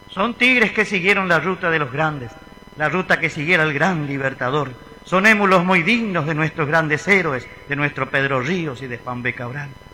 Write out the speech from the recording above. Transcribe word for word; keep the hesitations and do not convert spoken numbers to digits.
Son tigres que siguieron la ruta de los grandes, la ruta que siguiera el gran libertador. Son émulos muy dignos de nuestros grandes héroes, de nuestro Pedro Ríos y de Juan B. Cabral.